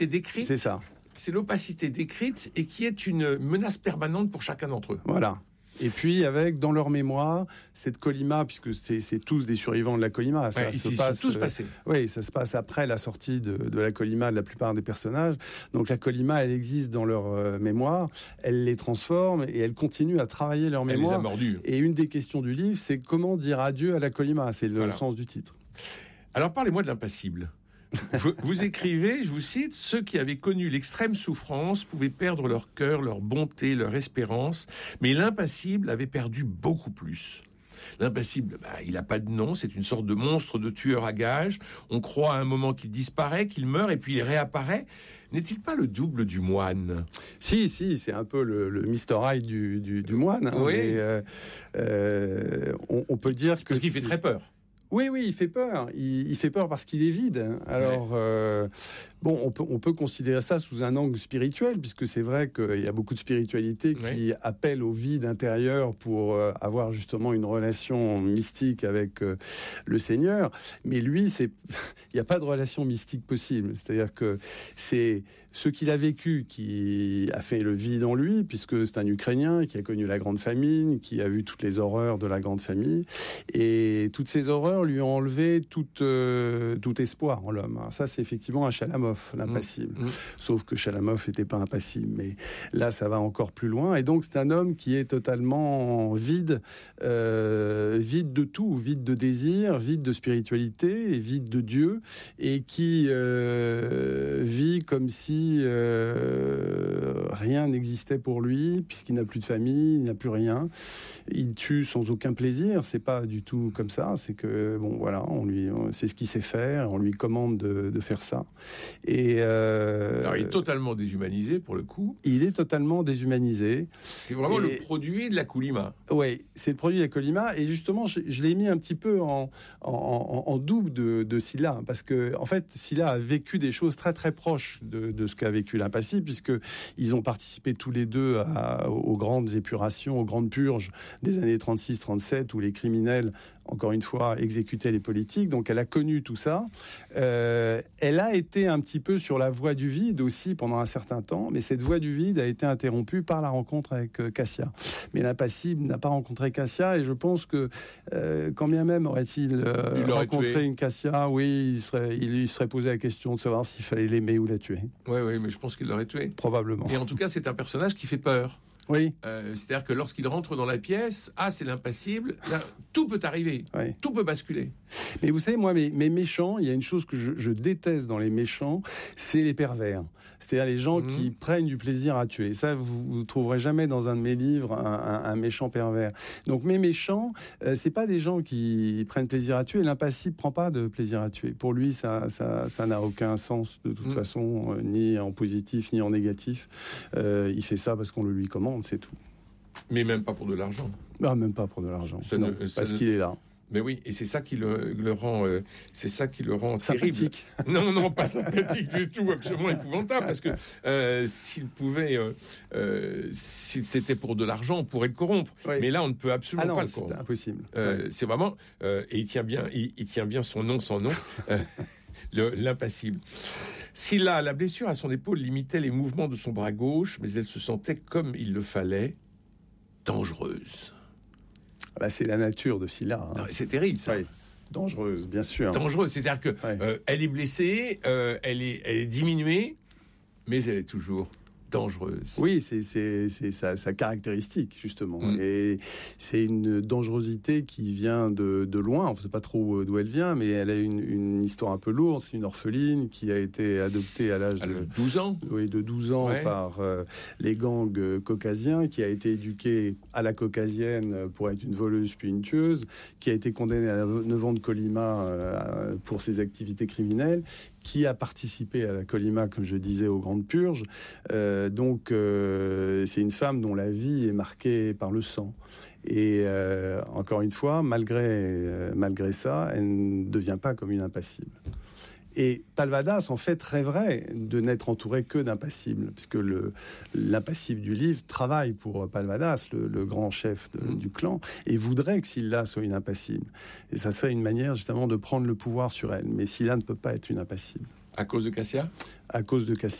est décrite. C'est ça. C'est l'opacité décrite et qui est une menace permanente pour chacun d'entre eux. Voilà. Et puis avec dans leur mémoire cette Colima, puisque c'est tous des survivants de la Colima, ça se passe. Tous passés. Oui, ça se passe après la sortie de la Colima de la plupart des personnages. Donc la Colima, elle existe dans leur mémoire, elle les transforme et elle continue à travailler leur mémoire. Elle les a mordus. Et une des questions du livre, c'est comment dire adieu à la Colima. C'est le sens du titre. Alors parlez-moi de l'impassible. Vous écrivez, je vous cite, « Ceux qui avaient connu l'extrême souffrance pouvaient perdre leur cœur, leur bonté, leur espérance, mais l'impassible avait perdu beaucoup plus. » L'impassible, il n'a pas de nom, c'est une sorte de monstre de tueur à gages. On croit à un moment qu'il disparaît, qu'il meurt, et puis il réapparaît. N'est-il pas le double du moine ? Si, c'est un peu le Mr. Hyde du moine. Hein, oui. Mais, on peut dire que... Parce qu'il fait très peur. Oui, il fait peur. Il fait peur parce qu'il est vide. Alors, on peut considérer ça sous un angle spirituel, puisque c'est vrai qu'il y a beaucoup de spiritualité qui appelle au vide intérieur pour avoir justement une relation mystique avec le Seigneur. Mais lui, il n'y a pas de relation mystique possible. C'est-à-dire que c'est ce qu'il a vécu qui a fait le vide en lui, puisque c'est un Ukrainien qui a connu la grande famine, qui a vu toutes les horreurs de la grande famille, et toutes ces horreurs lui ont enlevé tout espoir en l'homme. Alors ça, c'est effectivement un Chalamov, l'impassible. Sauf que Chalamov n'était pas impassible, mais là, ça va encore plus loin. Et donc, c'est un homme qui est totalement vide, vide de tout, vide de désir, vide de spiritualité, et vide de Dieu, et qui vit comme si rien n'existait pour lui, puisqu'il n'a plus de famille, il n'a plus rien. Il tue sans aucun plaisir. C'est pas du tout comme ça. C'est que c'est ce qu'il sait faire. On lui commande de faire ça. Et alors, il est totalement déshumanisé pour le coup. Il est totalement déshumanisé. C'est vraiment le produit de la Colima. Oui, c'est le produit de la Colima. Et justement, je l'ai mis un petit peu en double de Sylla, parce que en fait, Sylla a vécu des choses très très proches de ce qu'a vécu l'impassible, puisque ils ont participé tous les deux aux grandes épurations, aux grandes purges des années 36-37, où les criminels, encore une fois, exécutaient les politiques. Donc elle a connu tout ça. Elle a été un petit peu sur la voie du vide aussi pendant un certain temps, mais cette voie du vide a été interrompue par la rencontre avec Cassia. Mais l'impassible n'a pas rencontré Cassia, et je pense que quand bien même aurait-il rencontré une Cassia, oui, il serait posé la question de savoir s'il fallait l'aimer ou la tuer. Oui, mais je pense qu'il l'aurait tué. Probablement. Et en tout cas, c'est un personnage qui fait peur. Oui. C'est-à-dire que lorsqu'il rentre dans la pièce, c'est l'impassible, là, tout peut arriver, tout peut basculer. Mais vous savez, moi, mes méchants, il y a une chose que je déteste dans les méchants, c'est les pervers. C'est-à-dire les gens qui prennent du plaisir à tuer. Ça, vous ne trouverez jamais dans un de mes livres un méchant pervers. Donc mes méchants, c'est pas des gens qui prennent plaisir à tuer. L'impassible prend pas de plaisir à tuer. Pour lui, ça n'a aucun sens de toute façon, ni en positif ni en négatif. Il fait ça parce qu'on le lui commande, c'est tout. Mais même pas pour de l'argent. Non, même pas pour de l'argent. Non, parce qu'il est là. Mais oui, et c'est ça qui le rend, sympathique. Terrible. Non, pas sympathique du tout, absolument épouvantable, parce que s'il c'était pour de l'argent, on pourrait le corrompre. Oui. Mais là, on ne peut absolument pas le corrompre. C'est impossible. C'est vraiment, et il tient bien son nom, l'impassible. Sylla, la blessure à son épaule limitait les mouvements de son bras gauche, mais elle se sentait, comme il le fallait, dangereuse. Là, c'est la nature de Sylla. Non, c'est terrible, ça. Oui. Dangereuse, bien sûr. Dangereuse, c'est-à-dire que elle est blessée, elle est diminuée, mais elle est toujours dangereuse. Oui, c'est sa caractéristique, justement. Et c'est une dangerosité qui vient de loin. On ne sait pas trop d'où elle vient, mais elle a une histoire un peu lourde. C'est une orpheline qui a été adoptée à l'âge de 12 ans. Oui, de 12 ans par les gangs caucasiens, qui a été éduquée à la caucasienne pour être une voleuse puis une tueuse, qui a été condamnée à 9 ans de Colima pour ses activités criminelles, qui a participé à la Colima, comme je disais, aux Grandes Purges. Donc, c'est une femme dont la vie est marquée par le sang. Et encore une fois, malgré ça, elle ne devient pas comme une impassible. Et Palvadas, en fait, rêverait de n'être entouré que d'impassibles, puisque l'impassible du livre travaille pour Palvadas, le grand chef du clan, et voudrait que Sylla soit une impassible. Et ça serait une manière, justement, de prendre le pouvoir sur elle. Mais Sylla ne peut pas être une impassible. À cause de Cassia ? À cause de Cassia.